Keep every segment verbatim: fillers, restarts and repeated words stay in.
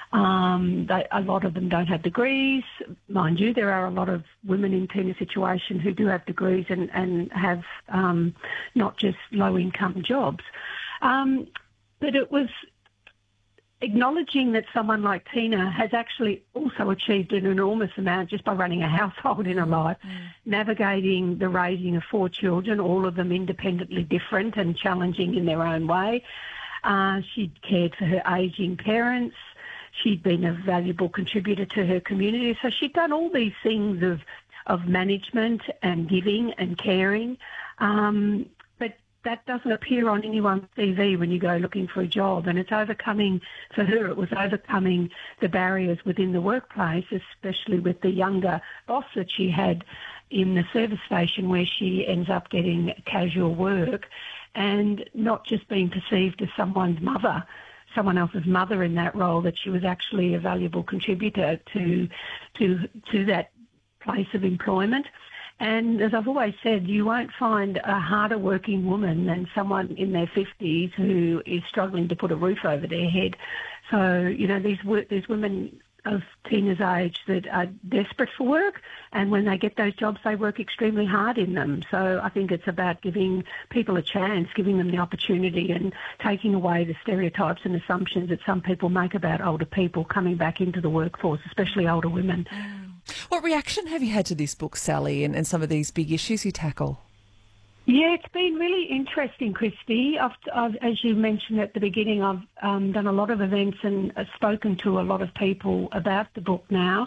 Um, they, a lot of them don't have degrees. Mind you, there are a lot of women in Tina's situation who do have degrees and, and have um, not just low-income jobs. Um, but it was acknowledging that someone like Tina has actually also achieved an enormous amount just by running a household in her life, mm. navigating the raising of four children, all of them independently different and challenging in their own way. Uh, she'd cared for her ageing parents. She'd been a valuable contributor to her community. So she'd done all these things of, of management and giving and caring. Um, but that doesn't appear on anyone's C V when you go looking for a job. And it's overcoming, for her, it was overcoming the barriers within the workplace, especially with the younger boss that she had in the service station where she ends up getting casual work and not just being perceived as someone's mother, someone else's mother in that role, that she was actually a valuable contributor to to to that place of employment. And as I've always said, you won't find a harder working woman than someone in their fifties who is struggling to put a roof over their head. So, you know, these these women of Tina's age that are desperate for work, and when they get those jobs, they work extremely hard in them. So I think it's about giving people a chance, giving them the opportunity and taking away the stereotypes and assumptions that some people make about older people coming back into the workforce, especially older women. Mm. What reaction have you had to this book, Sally, and, and some of these big issues you tackle? Yeah, it's been really interesting, Christy. I've, I've, as you mentioned at the beginning, I've um, done a lot of events and uh, spoken to a lot of people about the book now.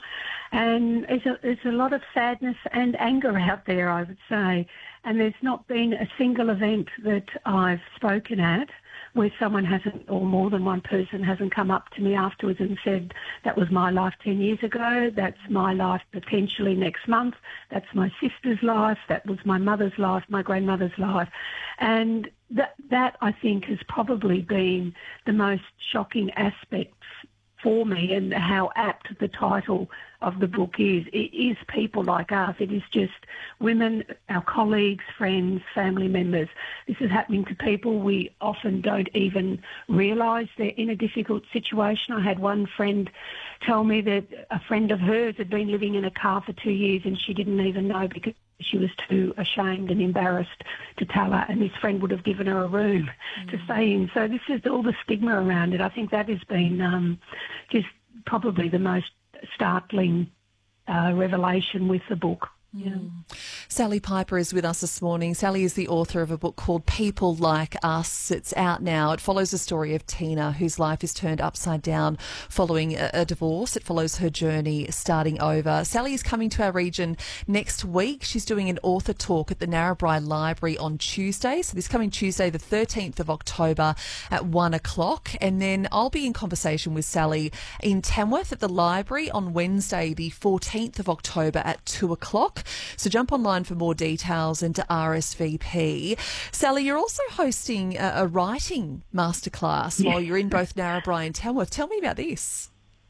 And there's a, there's a lot of sadness and anger out there, I would say. And there's not been a single event that I've spoken at where someone hasn't, or more than one person hasn't come up to me afterwards and said, that was my life ten years ago, that's my life potentially next month, that's my sister's life, that was my mother's life, my grandmother's life. And that, that I think, has probably been the most shocking aspect for me, and how apt the title of the book is. It is people like us. It is just women, our colleagues, friends, family members. This is happening to people we often don't even realise they're in a difficult situation. I had one friend tell me that a friend of hers had been living in a car for two years and she didn't even know because she was too ashamed and embarrassed to tell her, and this friend would have given her a room mm. to stay in. So this is all the stigma around it. I think that has been um, just probably the most startling uh, revelation with the book. Yeah. Sally Piper is with us this morning. Sally is the author of a book called People Like Us. It's out now. It follows the story of Tina, whose life is turned upside down following a, a divorce. It follows her journey starting over. Sally is coming to our region next week. She's doing an author talk at the Narrabri Library on Tuesday. So this coming Tuesday, the thirteenth of October at one o'clock. And then I'll be in conversation with Sally in Tamworth at the library on Wednesday, the fourteenth of October at two o'clock. So jump online for more details and to R S V P. Sally, you're also hosting a, a writing masterclass yeah. while you're in both Narrabri and Tamworth. Tell me about this.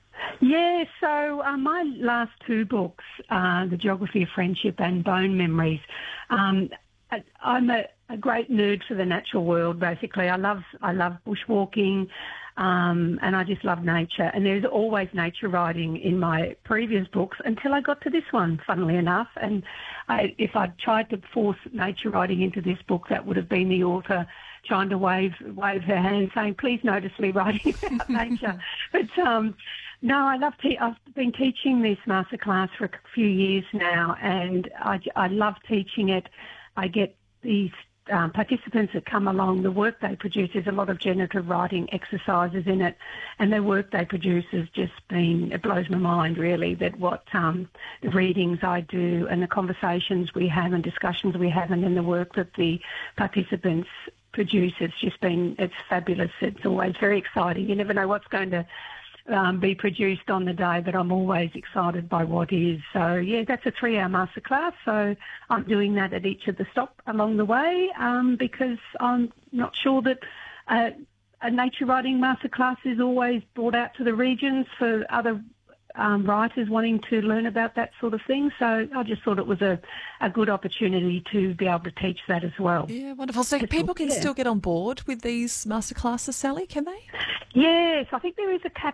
Yeah, so uh, my last two books, uh, The Geography of Friendship and Bone Memories, um, I, I'm a, a great nerd for the natural world, basically. I love I love bushwalking. Um, and I just love nature. And there's always nature writing in my previous books until I got to this one, funnily enough. And I, if I'd tried to force nature writing into this book, that would have been the author trying to wave wave her hand saying, please notice me writing about nature. But um, no, I love te- I've been teaching this masterclass for a few years now, and I, I love teaching it. I get these Um, participants that come along, the work they produce, there's a lot of generative writing exercises in it, and the work they produce has just been, it blows my mind really, that what um, the readings I do and the conversations we have and discussions we have, and then the work that the participants produce, it's just been, it's fabulous. It's always very exciting. You never know what's going to Um, be produced on the day, but I'm always excited by what is. So, yeah, that's a three-hour masterclass. So I'm doing that at each of the stops along the way um, because I'm not sure that uh, a nature writing masterclass is always brought out to the regions for other um, writers wanting to learn about that sort of thing. So I just thought it was a, a good opportunity to be able to teach that as well. Yeah, wonderful. So people can yeah. still get on board with these masterclasses, Sally, can they? Yes, I think there is a cap